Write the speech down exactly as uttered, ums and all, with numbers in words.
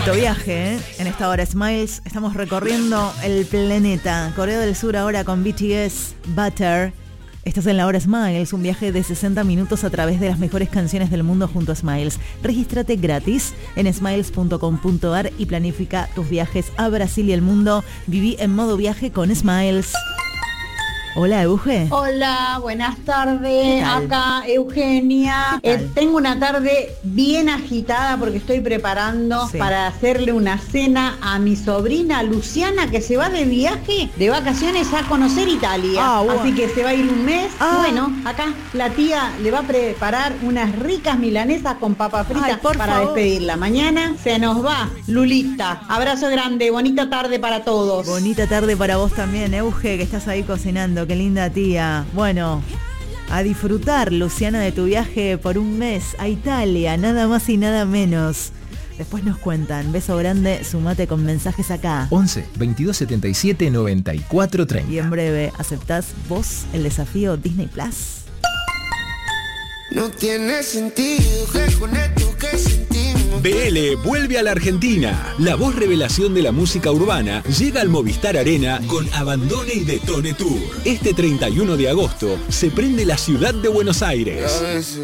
Alto viaje, ¿eh? En esta hora Smiles estamos recorriendo el planeta. Corea del Sur ahora con B T S, Butter. Estás en la hora Smiles, un viaje de sesenta minutos a través de las mejores canciones del mundo junto a Smiles. Regístrate gratis en smiles punto com punto a r y planifica tus viajes a Brasil y el mundo. Viví en modo viaje con Smiles. Hola, Euge. Hola, buenas tardes. Acá, Eugenia. Eh, tengo una tarde bien agitada porque estoy preparando sí. para hacerle una cena a mi sobrina Luciana, que se va de viaje, de vacaciones, a conocer Italia. Ah, bueno. Así que se va a ir un mes. Ah. Bueno, acá la tía le va a preparar unas ricas milanesas con papas fritas para favor. despedirla. Mañana se nos va Lulita. Abrazo grande, bonita tarde para todos. Bonita tarde para vos también, Euge, que estás ahí cocinando. Qué linda tía. Bueno, a disfrutar, Luciana, de tu viaje por un mes a Italia, nada más y nada menos. Después nos cuentan. Beso grande, sumate con mensajes acá. once, veintidós setenta y siete, noventa y cuatro, treinta. Y en breve, ¿aceptás vos el desafío Disney Plus? No tiene sentido que con esto que sentimos. B L vuelve a la Argentina. La voz revelación de la música urbana llega al Movistar Arena con Abandone y Detone Tour. Este treinta y uno de agosto se prende la ciudad de Buenos Aires.